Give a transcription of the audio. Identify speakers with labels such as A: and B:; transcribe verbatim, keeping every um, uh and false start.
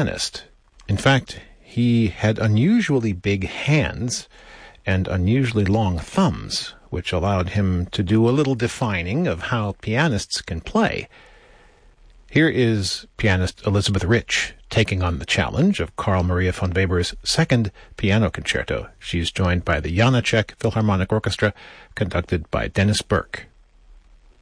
A: pianist. In fact, he had unusually big hands and unusually long thumbs, which allowed him to do a little defining of how pianists can play. Here is pianist Elizabeth Rich taking on the challenge of Carl Maria von Weber's second piano concerto. She's joined by the Janáček Philharmonic Orchestra, conducted by Dennis Burke.